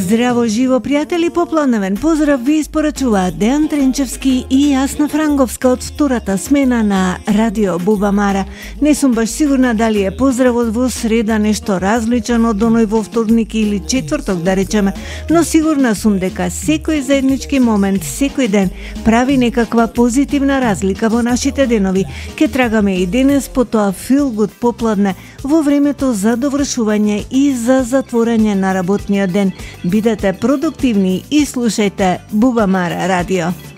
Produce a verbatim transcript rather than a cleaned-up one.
Здраво живо, пријатели, попланевен поздрав ви испорачуваат Дејан Тренчевски и Јасна Франговска од втората смена на Радио Буба Мара. Не сум баш сигурна дали е поздравот во среда нешто различен од оној во вторник или четврток, да речеме, но сигурна сум дека секој заеднички момент, секој ден прави некаква позитивна разлика во нашите денови. Ке трагаме и денес по тоа feel good попладне во времето за довршување и за затворање на работниот ден. Бидете продуктивни и слушајте Буба Мара радио.